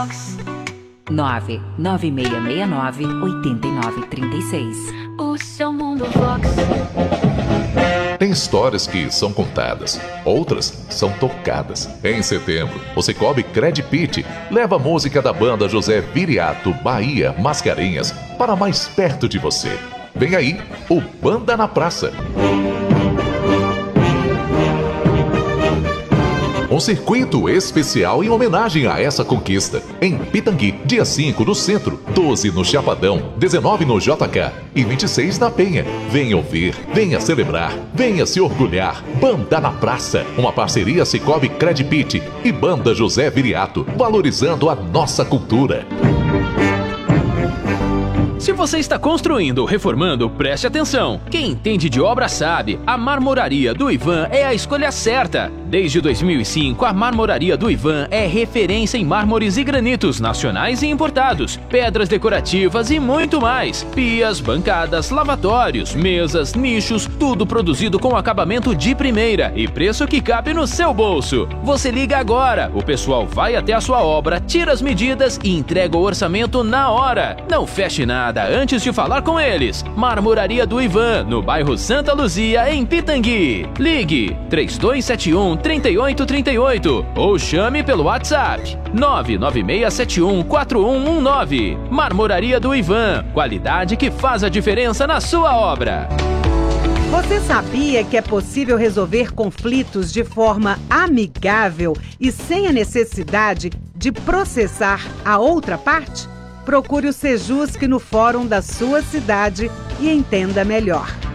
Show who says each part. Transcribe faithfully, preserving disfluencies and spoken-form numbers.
Speaker 1: Vox.
Speaker 2: nove nove seis seis nove oito nove três seis.
Speaker 1: O seu Mundo Vox.
Speaker 3: Tem histórias que são contadas, outras são tocadas. Em setembro, o Cicobi Credpit leva a música da banda José Viriato, Bahia, Mascarenhas, para mais perto de você. Vem aí, o Banda na Praça. Um circuito especial em homenagem a essa conquista. Em Pitangui, dia cinco no Centro, doze no Chapadão, dezenove no J K e vinte e seis na Penha. Venha ouvir, venha celebrar, venha se orgulhar. Banda na Praça, uma parceria Cicobi Credpit e Banda José Viriato, valorizando a nossa cultura.
Speaker 4: Se você está construindo ou reformando, preste atenção. Quem entende de obra sabe, a Marmoraria do Ivan é a escolha certa. Desde dois mil e cinco, a Marmoraria do Ivan é referência em mármores e granitos nacionais e importados, pedras decorativas e muito mais. Pias, bancadas, lavatórios, mesas, nichos, tudo produzido com acabamento de primeira e preço que cabe no seu bolso. Você liga agora, o pessoal vai até a sua obra, tira as medidas e entrega o orçamento na hora. Não feche nada antes de falar com eles. Marmoraria do Ivan, no bairro Santa Luzia, em Pitangui. Ligue três dois sete um, três oito três oito ou chame pelo WhatsApp nove nove seis sete um, quatro um um nove. Marmoraria do Ivan, qualidade que faz a diferença na sua obra.
Speaker 5: Você sabia que é possível resolver conflitos de forma amigável e sem a necessidade de processar a outra parte? Procure o Sejusc no fórum da sua cidade e entenda melhor.